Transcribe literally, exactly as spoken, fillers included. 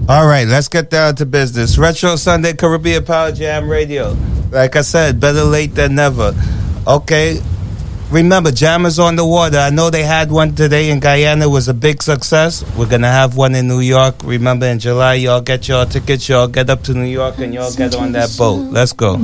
All right, let's get down to business. Retro Sunday Caribbean Power Jam Radio. Like I said, better late than never. Okay. Remember, Jammers on the Water. I know they had one today in Guyana. It was a big success. We're going to have one in New York. Remember, in July, y'all get your tickets. Y'all get up to New York and y'all get on that boat. Let's go.